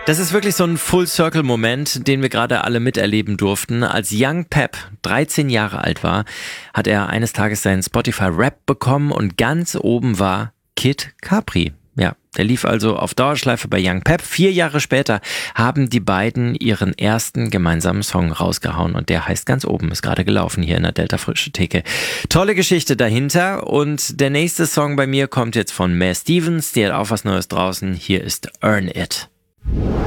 Das ist wirklich so ein Full-Circle-Moment, den wir gerade alle miterleben durften. Als Young Pep 13 Jahre alt war, hat er eines Tages seinen Spotify-Rap bekommen und ganz oben war Kid Capri. Ja, der lief also auf Dauerschleife bei Young Pep. 4 Jahre später haben die beiden ihren ersten gemeinsamen Song rausgehauen und der heißt ganz oben, ist gerade gelaufen hier in der Delta Frische Theke. Tolle Geschichte dahinter und der nächste Song bei mir kommt jetzt von Mae Stevens, die hat auch was Neues draußen. Hier ist Earn It.